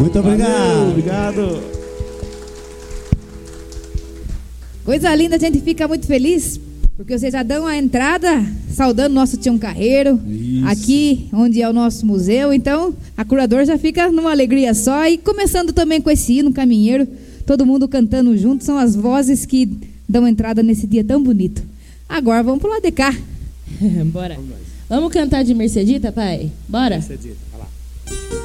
Muito obrigado. Valeu, obrigado. Coisa linda, a gente fica muito feliz, porque vocês já dão a entrada saudando nosso Tião Carreiro, Isso. aqui onde é o nosso museu. Então, a curadora já fica numa alegria só. E começando também com esse hino caminheiro, todo mundo cantando junto, são as vozes que dão entrada nesse dia tão bonito. Agora vamos pro lado de cá. Bora. Vamos cantar de Mercedita, pai? Bora? Mercedita, vai lá.